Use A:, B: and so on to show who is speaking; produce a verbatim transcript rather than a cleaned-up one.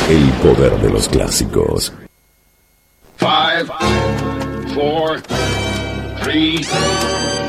A: El poder de los clásicos.
B: Five, four, three,